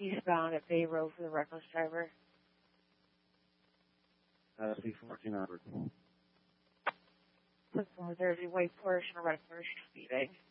Eastbound at Bay Road for the reckless driver. C14 onward. There's a white Porsche and a red Porsche speeding.